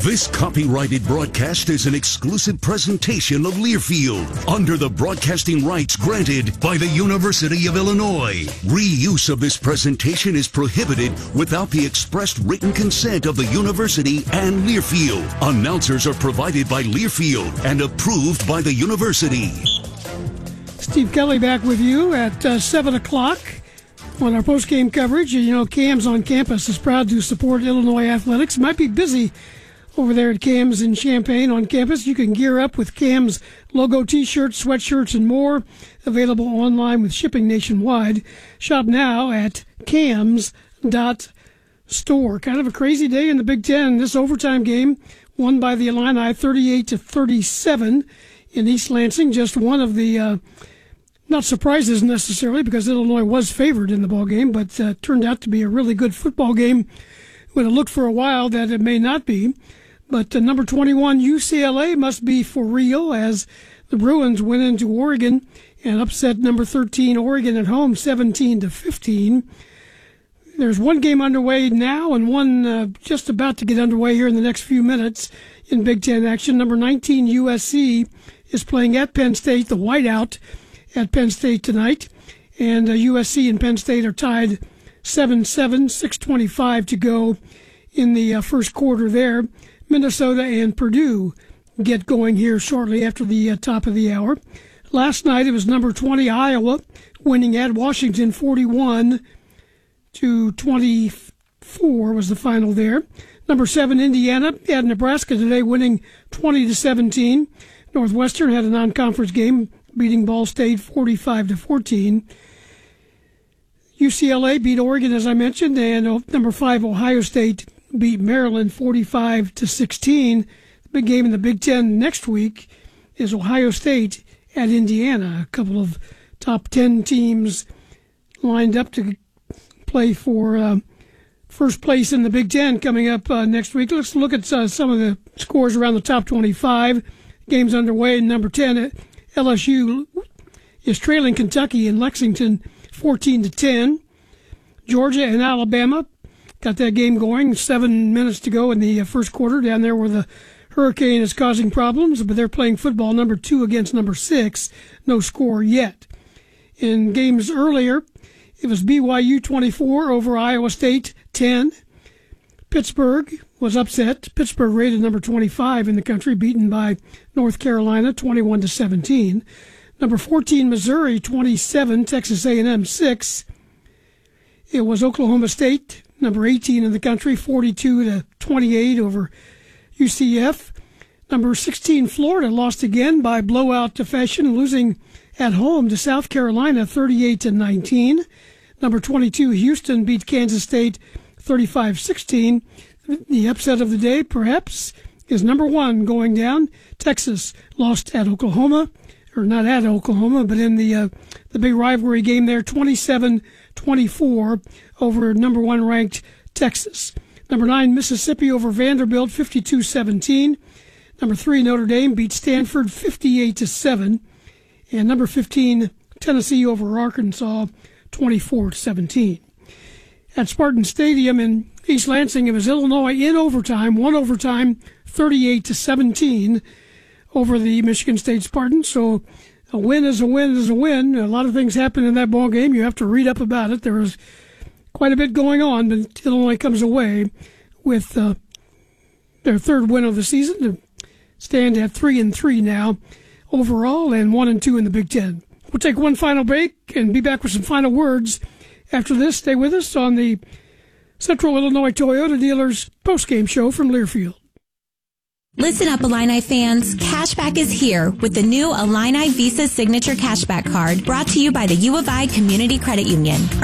This copyrighted broadcast is an exclusive presentation of Learfield under the broadcasting rights granted by the University of Illinois. Reuse of this presentation is prohibited without the expressed written consent of the university and Learfield. Announcers are provided by Learfield and approved by the university. Steve Kelly back with you at 7 o'clock on our post-game coverage. You know, CAMS on campus is proud to support Illinois athletics. Might be busy over there at CAMS in Champaign on campus. You can gear up with CAMS logo t-shirts, sweatshirts, and more. Available online with shipping nationwide. Shop now at cams.store. Kind of a crazy day in the Big Ten. This overtime game won by the Illini 38-37 in East Lansing. Just one of the not surprises necessarily, because Illinois was favored in the ball game, but turned out to be a really good football game when it looked for a while that it may not be. But number 21, UCLA must be for real, as the Bruins went into Oregon and upset number 13 Oregon at home 17-15. There's one game underway now and one just about to get underway here in the next few minutes in Big Ten action. Number 19 USC is playing at Penn State, the whiteout at Penn State tonight. And USC and Penn State are tied 7-7, 6:25 to go in the first quarter there. Minnesota and Purdue get going here shortly after the top of the hour. Last night it was number 20 Iowa winning at Washington 41-24 was the final there. Number 7 Indiana at Nebraska today winning 20-17. Northwestern had a non-conference game beating Ball State 45-14. UCLA beat Oregon, as I mentioned, and number 5 Ohio State beat Maryland 45-16. The big game in the Big Ten next week is Ohio State at Indiana. A couple of top 10 teams lined up to play for first place in the Big Ten coming up next week. Let's look at some of the scores around the top 25. Games underway. Number 10, LSU is trailing Kentucky in Lexington 14-10. Georgia and Alabama got that game going. 7 minutes to go in the first quarter down there where the hurricane is causing problems, but they're playing football. Number 2 against number 6. No score yet. In games earlier, it was BYU 24 over Iowa State 10. Pittsburgh was upset. Pittsburgh rated number 25 in the country, beaten by North Carolina 21-17. Number 14 Missouri 27, Texas A&M 6. It was Oklahoma State, number 18 in the country, 42-28 over UCF. Number 16 Florida lost again by blowout fashion, losing at home to South Carolina 38-19. Number 22 Houston beat Kansas State 35-16. The upset of the day, perhaps, is number 1 going down. Texas lost at Oklahoma, or not at Oklahoma, but in the big rivalry game there, 27-24 over number 1 ranked Texas. Number 9 Mississippi over Vanderbilt 52-17. Number 3 Notre Dame beat Stanford 58-7, and number 15 Tennessee over Arkansas 24-17. At Spartan Stadium in East Lansing, it was Illinois in overtime, one overtime, 38-17 over the Michigan State Spartans. So a win is a win is a win. A lot of things happened in that ball game. You have to read up about it. There was quite a bit going on, but Illinois comes away with their third win of the season to stand at 3-3 now overall, and 1-2 in the Big Ten. We'll take one final break and be back with some final words after this. Stay with us on the Central Illinois Toyota Dealers postgame show from Learfield. Listen up, Illini fans. Cashback is here with the new Illini Visa Signature Cashback Card, brought to you by the U of I Community Credit Union.